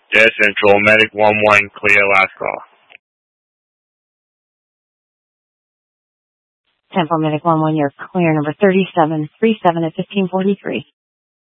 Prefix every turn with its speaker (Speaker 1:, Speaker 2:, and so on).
Speaker 1: Dead Central, Medic 1-1, clear, last call.
Speaker 2: Temple Medic 1-1, you're clear, number 3737 at 1543.